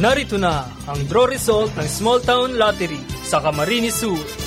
Narito na ang draw result ng Small Town Lottery sa Camarines Sur.